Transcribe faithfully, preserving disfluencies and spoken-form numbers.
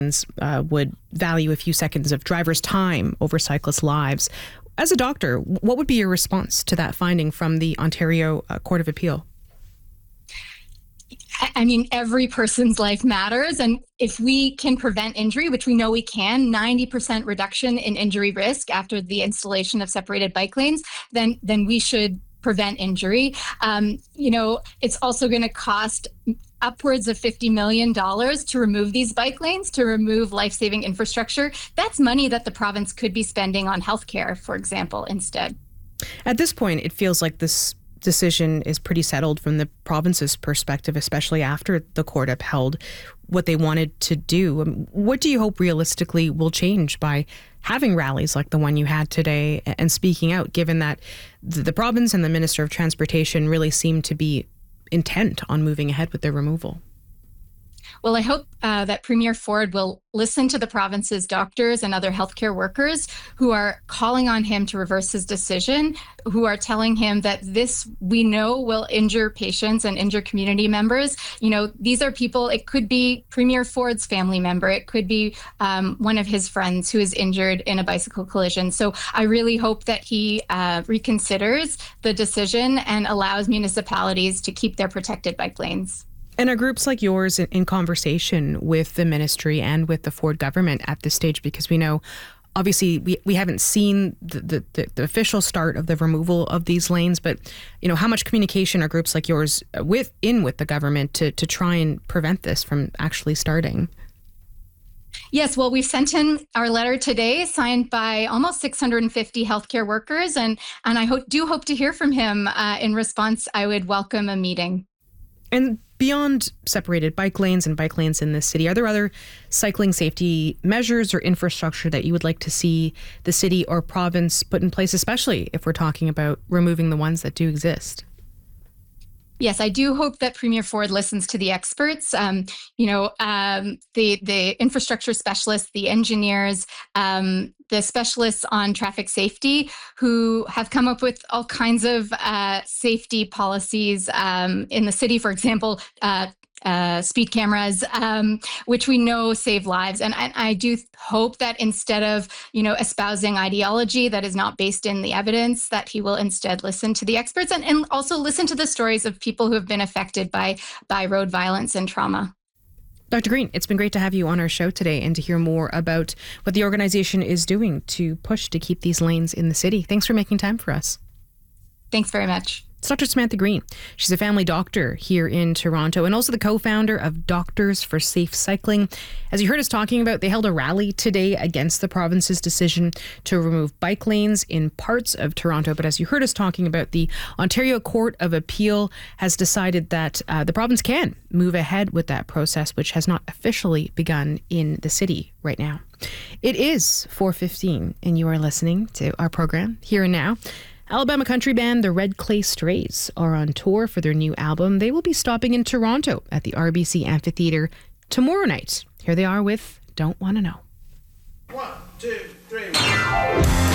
uh, would value a few seconds of drivers' time over cyclists' lives. As a doctor, what would be your response to that finding from the Ontario uh, Court of Appeal? I mean, every person's life matters. And if we can prevent injury, which we know we can, ninety percent reduction in injury risk after the installation of separated bike lanes, then, then we should prevent injury. Um, you know, it's also going to cost upwards of fifty million dollars to remove these bike lanes, to remove life-saving infrastructure. That's money that the province could be spending on healthcare, for example, instead. At this point, it feels like this decision is pretty settled from the province's perspective, especially after the court upheld what they wanted to do. What do you hope realistically will change by having rallies like the one you had today and speaking out, given that the province and the Minister of Transportation really seem to be intent on moving ahead with their removal? Well, I hope uh, that Premier Ford will listen to the province's doctors and other healthcare workers who are calling on him to reverse his decision, who are telling him that this, we know, will injure patients and injure community members. You know, these are people, it could be Premier Ford's family member, it could be um, one of his friends who is injured in a bicycle collision. So I really hope that he uh, reconsiders the decision and allows municipalities to keep their protected bike lanes. And are groups like yours in, in conversation with the ministry and with the Ford government at this stage? Because we know, obviously, we, we haven't seen the, the, the official start of the removal of these lanes, but, you know, how much communication are groups like yours with in with the government to, to try and prevent this from actually starting? Yes, well, we've sent in our letter today, signed by almost six hundred fifty healthcare workers, and, and I hope, do hope to hear from him. Uh, in response, I would welcome a meeting. And beyond separated bike lanes and bike lanes in this city, are there other cycling safety measures or infrastructure that you would like to see the city or province put in place, especially if we're talking about removing the ones that do exist? Yes, I do hope that Premier Ford listens to the experts, um, you know, um, the, the infrastructure specialists, the engineers, um, the specialists on traffic safety who have come up with all kinds of uh, safety policies um, in the city, for example, uh, Uh, speed cameras, um, which we know save lives. And I, I do hope that instead of, you know, espousing ideology that is not based in the evidence, that he will instead listen to the experts and, and also listen to the stories of people who have been affected by, by road violence and trauma. Doctor Green, it's been great to have you on our show today and to hear more about what the organization is doing to push to keep these lanes in the city. Thanks for making time for us. Thanks very much. It's Doctor Samantha Green. She's a family doctor here in Toronto and also the co-founder of Doctors for Safe Cycling. As you heard us talking about, they held a rally today against the province's decision to remove bike lanes in parts of Toronto. But as you heard us talking about, the Ontario Court of Appeal has decided that uh, the province can move ahead with that process, which has not officially begun in the city right now. It is four fifteen and you are listening to our program Here and Now. Alabama country band The Red Clay Strays are on tour for their new album. They will be stopping in Toronto at the R B C Amphitheatre tomorrow night. Here they are with Don't Wanna Know. One, two, three.